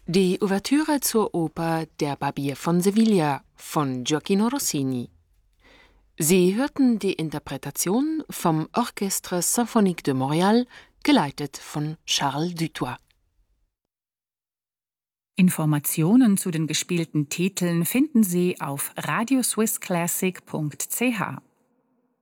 Die Ouvertüre zur Oper Der Barbier von Sevilla von Gioacchino Rossini. Sie hörten die Interpretation vom Orchestre Symphonique de Montréal, geleitet von Charles Dutoit. Informationen zu den gespielten Titeln finden Sie auf radioswissclassic.ch.